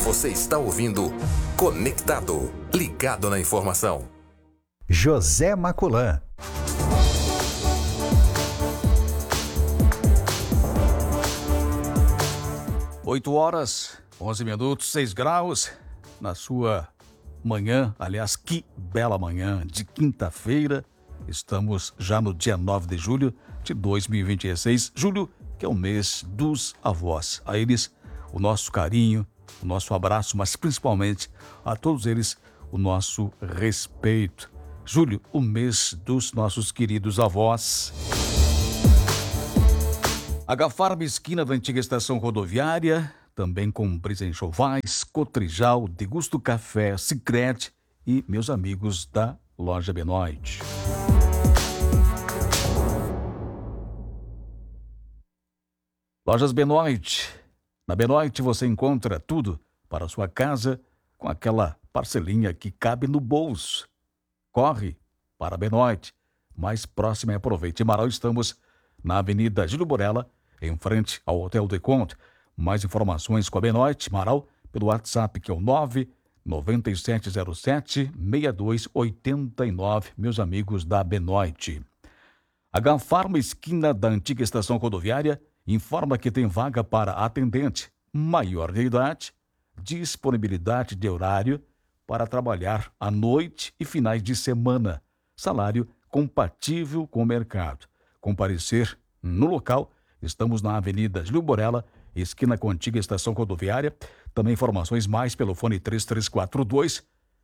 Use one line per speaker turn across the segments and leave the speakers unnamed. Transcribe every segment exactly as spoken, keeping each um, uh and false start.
Você está ouvindo Conectado, ligado na informação.
José Maculã.
oito horas, onze minutos, seis graus, na sua manhã, aliás, que bela manhã de quinta-feira. Estamos já no dia nove de julho de dois mil e vinte e seis. Julho, que é o mês dos avós. A eles, o nosso carinho, o nosso abraço, mas principalmente a todos eles, o nosso respeito. Julho, o mês dos nossos queridos avós. Agafarma, esquina da antiga estação rodoviária, também com brisa em Chovais, Cotrijal, Degusto Café, Sicredi e meus amigos da loja Benoit. Lojas Benoit. Na Benoit você encontra tudo para a sua casa com aquela parcelinha que cabe no bolso. Corre para a Benoit, mais próxima e aproveite. Em Marau estamos na Avenida Gílio Borella, em frente ao Hotel de Conte. Mais informações com a Benoit Marau pelo WhatsApp, que é o nove nove sete zero sete seis dois oito nove, meus amigos da Benoit. A Agafarma, esquina da antiga estação rodoviária, informa que tem vaga para atendente maior de idade, disponibilidade de horário para trabalhar à noite e finais de semana, salário compatível com o mercado. Comparecer no local, estamos na Avenida Gílio Borella, esquina com a antiga estação rodoviária. Também informações mais pelo fone três três quatro dois,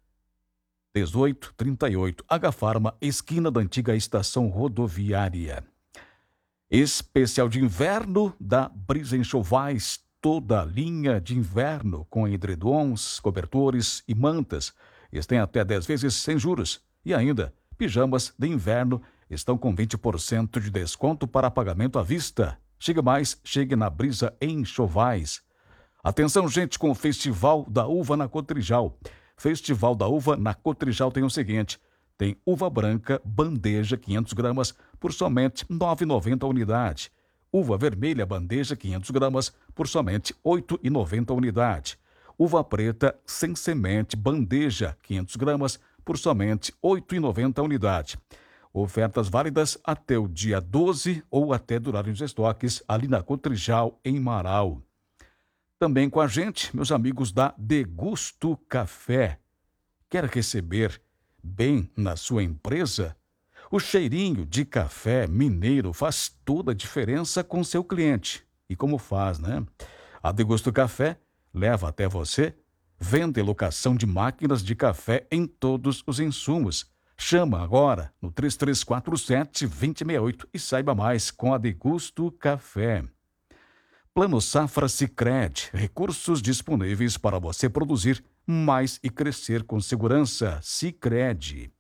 um oito três oito. Agafarma, esquina da antiga estação rodoviária. Especial de inverno da Brisa em Chovais, toda a linha de inverno com edredons, cobertores e mantas. Eles têm até dez vezes sem juros. E ainda, pijamas de inverno estão com vinte por cento de desconto para pagamento à vista. Chegue mais, chegue na Brisa em Chovais. Atenção, gente, com o Festival da Uva na Cotrijal. Festival da Uva na Cotrijal tem o seguinte: tem uva branca, bandeja, quinhentas gramas, por somente nove reais e noventa centavos a unidade. Uva vermelha, bandeja, quinhentas gramas, por somente oito reais e noventa centavos a unidade. Uva preta, sem semente, bandeja, quinhentas gramas, por somente oito reais e noventa centavos a unidade. Ofertas válidas até o dia doze ou até durarem os estoques ali na Cotrijal, em Marau. Também com a gente, meus amigos da Degusto Café. Quer receber bem na sua empresa? O cheirinho de café mineiro faz toda a diferença com seu cliente. E como faz, né? A Degusto Café leva até você venda e locação de máquinas de café em todos os insumos. Chama agora no três três quatro sete, dois zero seis oito e saiba mais com a Degusto Café. Plano Safra Sicredi, recursos disponíveis para você produzir mais e crescer com segurança. Sicredi.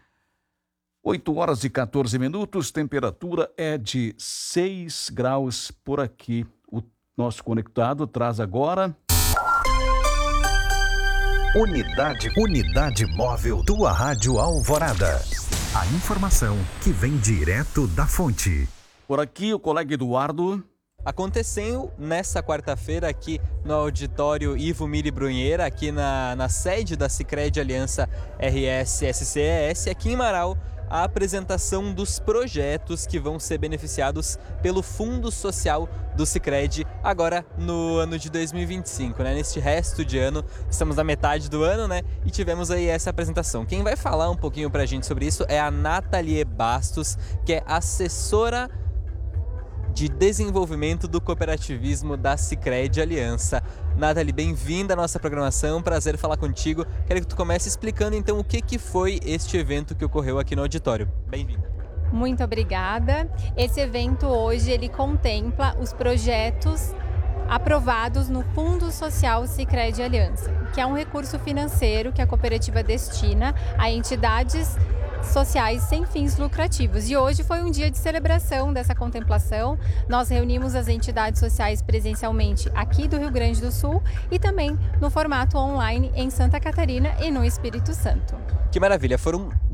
oito horas e quatorze minutos, temperatura é de seis graus por aqui. O nosso conectado traz agora...
Unidade, unidade móvel, tua Rádio Alvorada. A informação que vem direto da fonte.
Por aqui o colega Eduardo.
Aconteceu nessa quarta-feira aqui no auditório Ivo Miri Brunheira, aqui na, na sede da Sicredi Aliança R S S C E S, aqui em Marau, a apresentação dos projetos que vão ser beneficiados pelo Fundo Social do Sicredi agora no ano de dois mil e vinte e cinco, né? Neste resto de ano, estamos na metade do ano, né? E tivemos aí essa apresentação. Quem vai falar um pouquinho pra gente sobre isso é a Nathalie Bastos, que é assessora de desenvolvimento do cooperativismo da Sicredi Aliança. Nathalie, bem-vinda à nossa programação, prazer falar contigo. Quero que tu comece explicando então o que, que foi este evento que ocorreu aqui no auditório. Bem-vinda.
Muito obrigada. Esse evento hoje ele contempla os projetos aprovados no Fundo Social Sicredi Aliança, que é um recurso financeiro que a cooperativa destina a entidades sociais sem fins lucrativos. E hoje foi um dia de celebração dessa contemplação. Nós reunimos as entidades sociais presencialmente aqui do Rio Grande do Sul e também no formato online em Santa Catarina e no Espírito Santo.
Que maravilha! Foram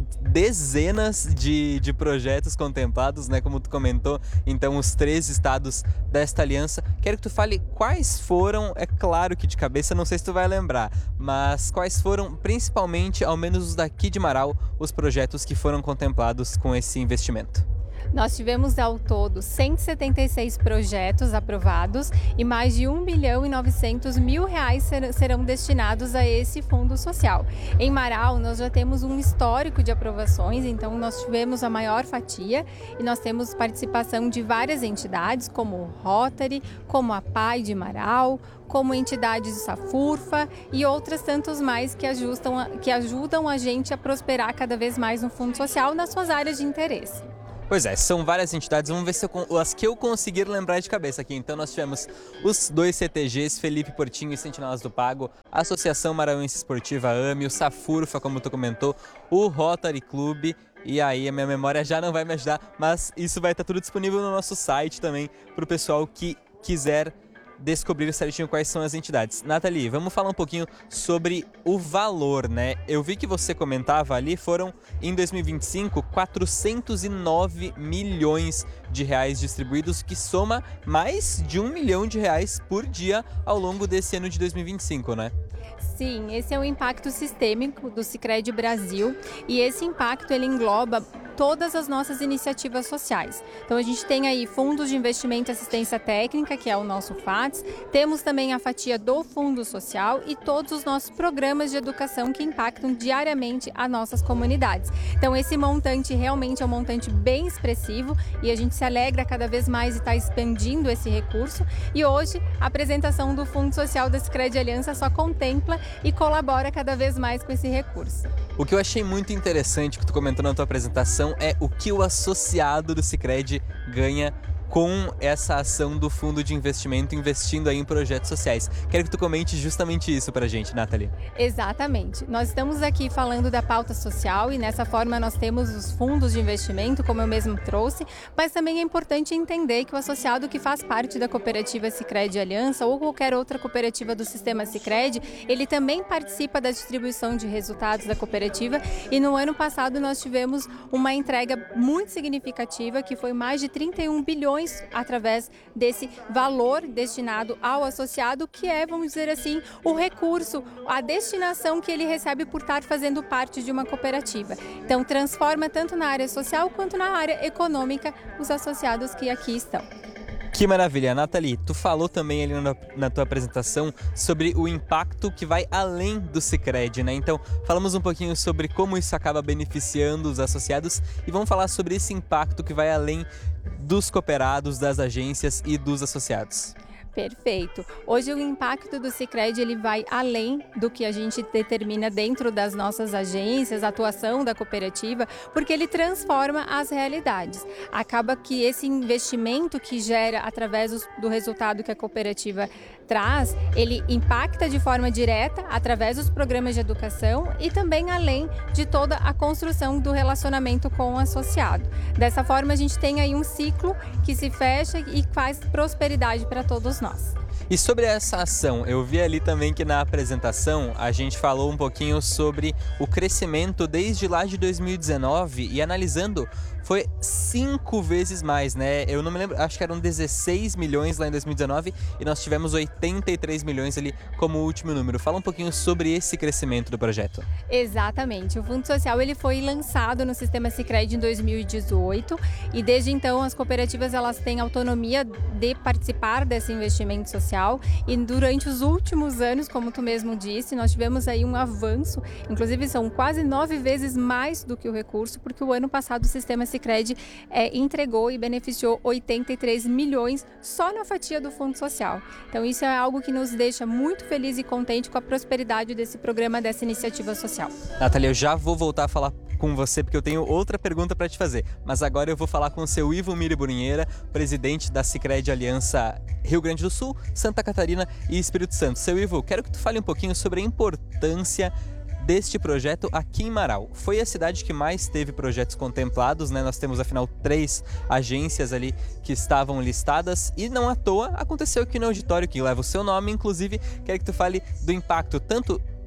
dezenas de, de projetos contemplados, né? Como tu comentou, então os três estados desta aliança. Quero que tu fale quais foram, é claro que de cabeça não sei se tu vai lembrar, mas quais foram principalmente, ao menos os daqui de Marau, os projetos que foram contemplados com esse investimento.
Nós tivemos ao todo cento e setenta e seis projetos aprovados e mais de um milhão e novecentos mil reais serão destinados a esse fundo social. Em Marau, nós já temos um histórico de aprovações, então nós tivemos a maior fatia e nós temos participação de várias entidades, como o Rotary, como a P A I de Marau, como entidades do Safurfa e outras tantos mais que, ajustam a, que ajudam a gente a prosperar cada vez mais no fundo social nas suas áreas de interesse.
Pois é, são várias entidades, vamos ver se eu, as que eu conseguir lembrar de cabeça aqui. Então nós tivemos os dois C T Gs, Felipe Portinho e Sentinelas do Pago, a Associação Marauense Esportiva A M E, o Safurfa, como tu comentou, o Rotary Club, e aí a minha memória já não vai me ajudar, mas isso vai estar tudo disponível no nosso site também, para o pessoal que quiser descobrir certinho quais são as entidades. Nathalie, vamos falar um pouquinho sobre o valor, né? Eu vi que você comentava ali, foram em dois mil e vinte e cinco quatrocentos e nove milhões de reais distribuídos, que soma mais de um milhão de reais por dia ao longo desse ano de dois mil e vinte e cinco, né?
Sim, esse é o impacto sistêmico do Sicredi Brasil e esse impacto ele engloba todas as nossas iniciativas sociais. Então a gente tem aí fundos de investimento e assistência técnica, que é o nosso F A T S, temos também a fatia do Fundo Social e todos os nossos programas de educação que impactam diariamente as nossas comunidades. Então esse montante realmente é um montante bem expressivo e a gente se alegra cada vez mais de estar expandindo esse recurso e hoje a apresentação do Fundo Social da Sicredi Aliança só contempla e colabora cada vez mais com esse recurso.
O que eu achei muito interessante que tu comentou na tua apresentação é o que o associado do Sicredi ganha com essa ação do fundo de investimento investindo aí em projetos sociais. Quero que tu comente justamente isso pra gente, Nathalie.
Exatamente. Nós estamos aqui falando da pauta social e nessa forma nós temos os fundos de investimento, como eu mesmo trouxe, mas também é importante entender que o associado que faz parte da cooperativa Sicredi Aliança ou qualquer outra cooperativa do sistema Sicredi, ele também participa da distribuição de resultados da cooperativa e no ano passado nós tivemos uma entrega muito significativa que foi mais de trinta e um bilhões através desse valor destinado ao associado, que é, vamos dizer assim, o recurso, a destinação que ele recebe por estar fazendo parte de uma cooperativa. Então, transforma tanto na área social quanto na área econômica os associados que aqui estão.
Que maravilha, Nathalie, tu falou também ali na, na tua apresentação sobre o impacto que vai além do Sicredi, né? Então, falamos um pouquinho sobre como isso acaba beneficiando os associados e vamos falar sobre esse impacto que vai além dos cooperados, das agências e dos associados.
Perfeito. Hoje o impacto do Sicredi ele vai além do que a gente determina dentro das nossas agências, a atuação da cooperativa, porque ele transforma as realidades. Acaba que esse investimento que gera através do resultado que a cooperativa traz, ele impacta de forma direta através dos programas de educação e também além de toda a construção do relacionamento com o associado. Dessa forma a gente tem aí um ciclo que se fecha e faz prosperidade para todos nós.
E sobre essa ação, eu vi ali também que na apresentação a gente falou um pouquinho sobre o crescimento desde lá de dois mil e dezenove e analisando foi cinco vezes mais, né? Eu não me lembro, acho que eram dezesseis milhões lá em dois mil e dezenove e nós tivemos oitenta e três milhões ali como último número. Fala um pouquinho sobre esse crescimento do projeto.
Exatamente. O Fundo Social ele foi lançado no sistema Sicredi em dois mil e dezoito e desde então as cooperativas elas têm autonomia de participar desse investimento social e durante os últimos anos, como tu mesmo disse, nós tivemos aí um avanço, inclusive são quase nove vezes mais do que o recurso, porque o ano passado o sistema Sicredi é, entregou e beneficiou oitenta e três milhões só na fatia do Fundo Social. Então isso é algo que nos deixa muito feliz e contente com a prosperidade desse programa, dessa iniciativa social.
Nathalie, eu já vou voltar a falar com você porque eu tenho outra pergunta para te fazer, mas agora eu vou falar com o seu Ivo Miri Brunheira, presidente da Sicredi Aliança Rio Grande do Sul, Santa Catarina e Espírito Santo. Seu Ivo, quero que tu fale um pouquinho sobre a importância deste projeto aqui em Marau. Foi a cidade que mais teve projetos contemplados, né? Nós temos, afinal, três agências ali que estavam listadas e não à toa aconteceu aqui no auditório que leva o seu nome. Inclusive, quero que tu fale do impacto tanto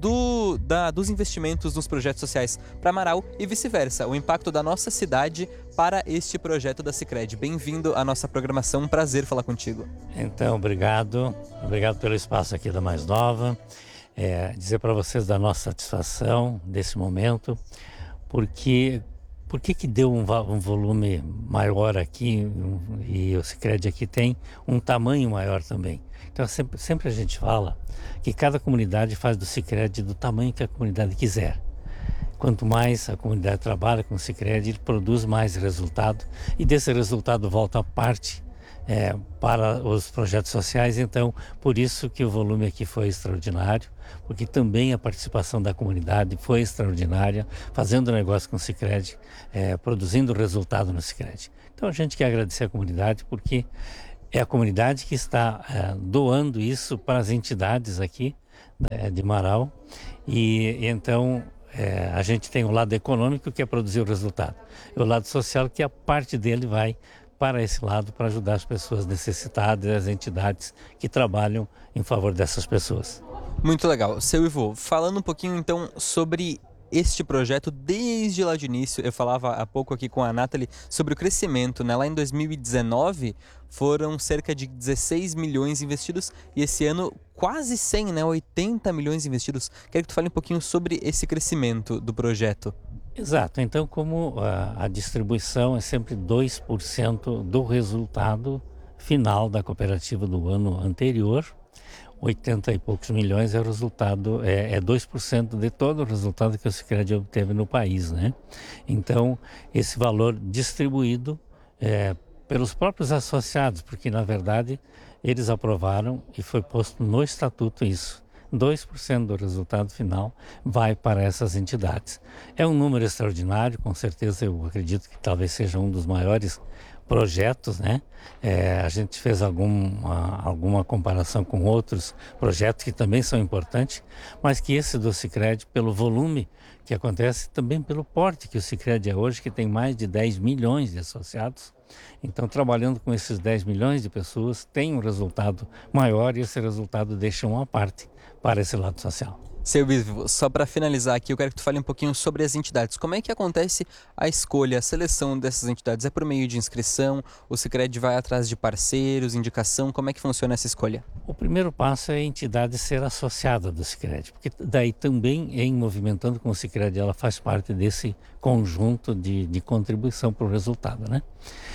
do, da, dos investimentos nos projetos sociais para Amaral e vice-versa, o impacto da nossa cidade para este projeto da Sicredi. Bem-vindo à nossa programação, um prazer falar contigo.
Então, obrigado, obrigado pelo espaço aqui da Mais Nova, é, dizer para vocês da nossa satisfação desse momento, porque por que que deu um, um volume maior aqui um, e o Sicredi aqui tem um tamanho maior também. Então sempre, sempre a gente fala que cada comunidade faz do Sicredi do tamanho que a comunidade quiser. Quanto mais a comunidade trabalha com o Sicredi, ele produz mais resultado e desse resultado volta a parte é, para os projetos sociais. Então, por isso que o volume aqui foi extraordinário, porque também a participação da comunidade foi extraordinária, fazendo negócio com o Sicredi, é, produzindo resultado no Sicredi. Então, a gente quer agradecer a comunidade, porque é a comunidade que está é, doando isso para as entidades aqui é, de Amaral. E então é, a gente tem o lado econômico, que é produzir o resultado, e o lado social, que a parte dele vai para esse lado, para ajudar as pessoas necessitadas, as entidades que trabalham em favor dessas pessoas.
Muito legal. Seu Ivo, falando um pouquinho então sobre este projeto desde lá de início, eu falava há pouco aqui com a Nathalie sobre o crescimento, né? Lá em dois mil e dezenove foram cerca de dezesseis milhões investidos e esse ano quase cem, né? oitenta milhões investidos. Quero que tu fale um pouquinho sobre esse crescimento do projeto.
Exato, então como a, a distribuição é sempre dois por cento do resultado final da cooperativa do ano anterior, oitenta e poucos milhões é o resultado, é, é dois por cento de todo o resultado que o Sicredi obteve no país, né? Então, esse valor distribuído é, pelos próprios associados, porque na verdade eles aprovaram e foi posto no estatuto isso. dois por cento do resultado final vai para essas entidades. É um número extraordinário, com certeza eu acredito que talvez seja um dos maiores projetos, né? É, a gente fez alguma, alguma comparação com outros projetos que também são importantes, mas que esse do Sicredi, pelo volume que acontece, também pelo porte que o Sicredi é hoje, que tem mais de dez milhões de associados. Então, trabalhando com esses dez milhões de pessoas, tem um resultado maior e esse resultado deixa uma parte para esse lado social.
Seu Ivo, só para finalizar aqui, eu quero que tu fale um pouquinho sobre as entidades. Como é que acontece a escolha, a seleção dessas entidades? É por meio de inscrição? O Sicredi vai atrás de parceiros, indicação? Como é que funciona essa escolha?
O primeiro passo é a entidade ser associada do Sicredi, porque daí também em Movimentando com o Sicredi, ela faz parte desse conjunto de, de contribuição para o resultado, né?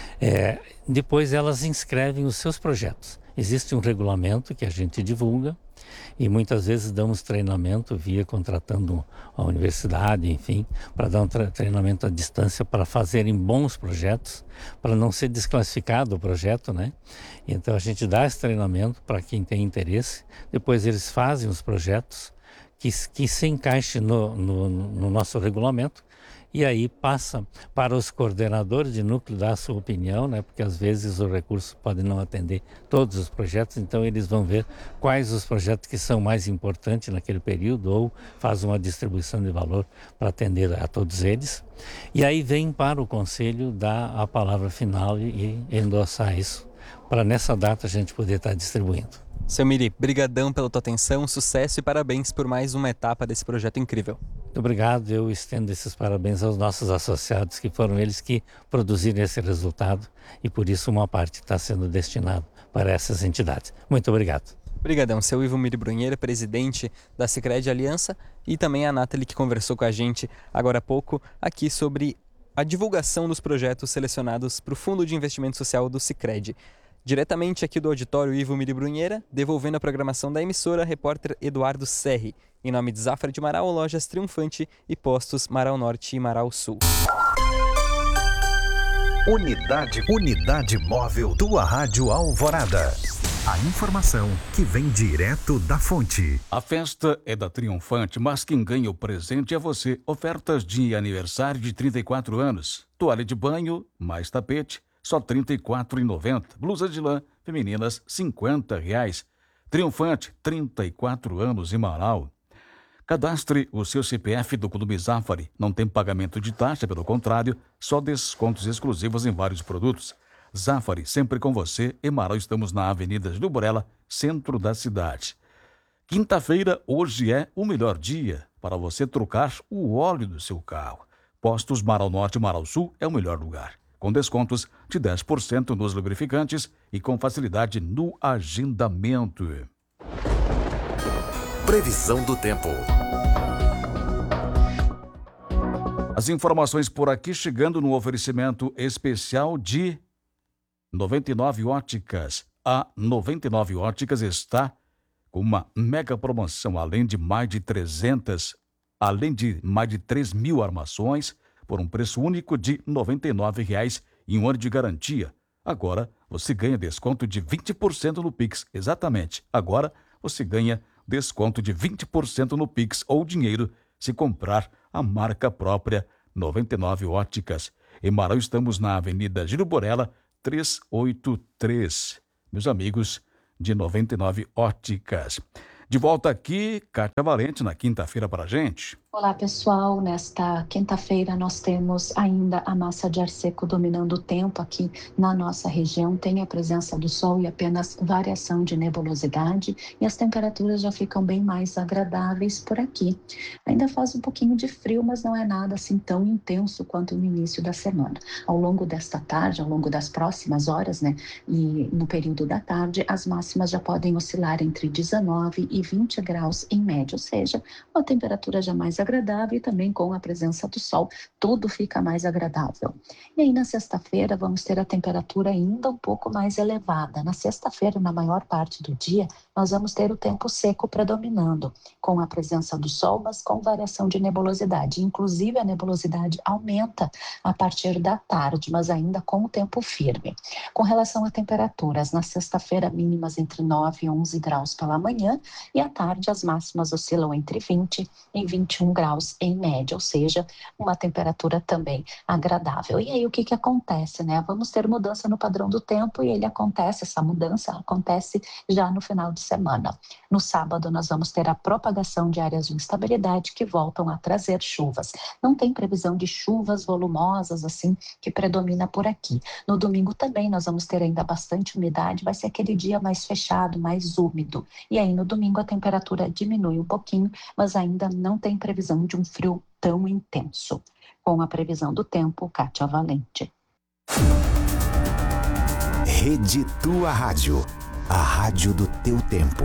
É, depois elas inscrevem os seus projetos. Existe um regulamento que a gente divulga e muitas vezes damos treinamento via contratando a universidade, enfim, para dar um treinamento à distância para fazerem bons projetos, para não ser desclassificado o projeto, né? Então a gente dá esse treinamento para quem tem interesse, depois eles fazem os projetos que, que se encaixem no, no, no nosso regulamento. E aí passa para os coordenadores de núcleo dar a sua opinião, né? Porque às vezes o recurso pode não atender todos os projetos, então eles vão ver quais os projetos que são mais importantes naquele período ou faz uma distribuição de valor para atender a todos eles. E aí vem para o conselho dar a palavra final e, e endossar isso, para nessa data a gente poder estar distribuindo.
Seu Miri, brigadão pela tua atenção, sucesso e parabéns por mais uma etapa desse projeto incrível.
Muito obrigado, eu estendo esses parabéns aos nossos associados, que foram eles que produziram esse resultado e por isso uma parte está sendo destinada para essas entidades. Muito obrigado.
Obrigadão, seu Ivo Miri Brunheira, presidente da Sicredi Aliança, e também a Nathalie, que conversou com a gente agora há pouco aqui sobre a divulgação dos projetos selecionados para o Fundo de Investimento Social do Sicredi. Diretamente aqui do auditório Ivo Miri Brunheira, devolvendo a programação da emissora, repórter Eduardo Serri. Em nome de Zafra de Marau, Lojas Triunfante e Postos Marau Norte e Marau Sul.
Unidade, Unidade Móvel, tua Rádio Alvorada. A informação que vem direto da fonte.
A festa é da Triunfante, mas quem ganha o presente é você. Ofertas de aniversário de trinta e quatro anos. Toalha de banho, mais tapete, só trinta e quatro reais e noventa centavos. Blusas de lã femininas, cinquenta reais. Triunfante, trinta e quatro anos em Marau. Cadastre o seu C P F do Clube Zafari. Não tem pagamento de taxa, pelo contrário, só descontos exclusivos em vários produtos. Zafari, sempre com você. Em Marau estamos na Avenida Gil Borella, centro da cidade. Quinta-feira, hoje é o melhor dia para você trocar o óleo do seu carro. Postos Marau Norte e Marau Sul é o melhor lugar, com descontos de dez por cento nos lubrificantes e com facilidade no agendamento.
Previsão do tempo.
As informações por aqui chegando no oferecimento especial de noventa e nove Óticas. A noventa e nove Óticas está com uma mega promoção, além de mais de trezentas, além de mais de três mil armações, por um preço único de noventa e nove reais e um ano de garantia. Agora você ganha desconto de vinte por cento no Pix. Exatamente. Agora você ganha desconto de vinte por cento no Pix ou dinheiro se comprar a marca própria noventa e nove Óticas. Em Marau estamos na Avenida Giro Borella, trezentos e oitenta e três. Meus amigos de noventa e nove Óticas. De volta aqui, Kátia Valente, na quinta-feira para a gente.
Olá, pessoal. Nesta quinta-feira nós temos ainda a massa de ar seco dominando o tempo aqui na nossa região. Tem a presença do sol e apenas variação de nebulosidade e as temperaturas já ficam bem mais agradáveis por aqui. Ainda faz um pouquinho de frio, mas não é nada assim tão intenso quanto no início da semana. Ao longo desta tarde, ao longo das próximas horas, né, e no período da tarde, as máximas já podem oscilar entre dezenove e vinte graus em média, ou seja, uma temperatura já mais agradável e também com a presença do sol, tudo fica mais agradável. E aí na sexta-feira vamos ter a temperatura ainda um pouco mais elevada. Na sexta-feira, na maior parte do dia, nós vamos ter o tempo seco predominando, com a presença do sol, mas com variação de nebulosidade. Inclusive a nebulosidade aumenta a partir da tarde, mas ainda com o tempo firme. Com relação a temperaturas, na sexta-feira mínimas entre nove e onze graus pela manhã e à tarde as máximas oscilam entre vinte e vinte e um graus em média, ou seja, uma temperatura também agradável. E aí o que que acontece, né? Vamos ter mudança no padrão do tempo e ele acontece, essa mudança acontece já no final de semana. No sábado nós vamos ter a propagação de áreas de instabilidade que voltam a trazer chuvas. Não tem previsão de chuvas volumosas assim que predomina por aqui. No domingo também nós vamos ter ainda bastante umidade, vai ser aquele dia mais fechado, mais úmido. E aí no domingo a temperatura diminui um pouquinho, mas ainda não tem previsão de um frio tão intenso. Com a previsão do tempo, Kátia Valente.
Rede Tua Rádio, a rádio do teu tempo.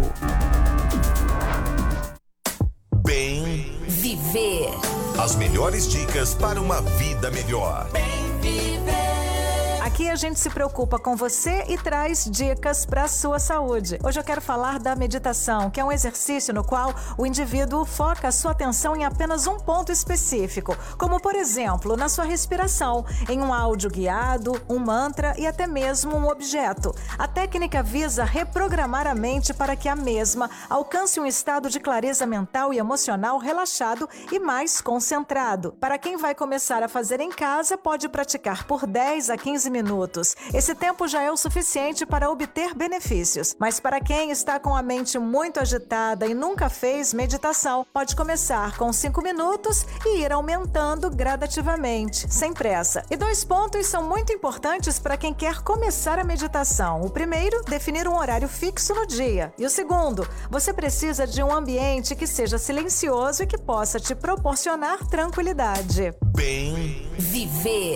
Bem
Viver.
As melhores dicas para uma vida melhor.
Bem Viver.
Aqui a gente se preocupa com você e traz dicas para a sua saúde. Hoje eu quero falar da meditação, que é um exercício no qual o indivíduo foca a sua atenção em apenas um ponto específico, como por exemplo, na sua respiração, em um áudio guiado, um mantra e até mesmo um objeto. A técnica visa reprogramar a mente para que a mesma alcance um estado de clareza mental e emocional relaxado e mais concentrado. Para quem vai começar a fazer em casa, pode praticar por dez a quinze minutos. Esse tempo já é o suficiente para obter benefícios, mas para quem está com a mente muito agitada e nunca fez meditação, pode começar com cinco minutos e ir aumentando gradativamente, sem pressa. E dois pontos são muito importantes para quem quer começar a meditação. O primeiro, definir um horário fixo no dia. E o segundo, você precisa de um ambiente que seja silencioso e que possa te proporcionar tranquilidade.
Bem
Viver.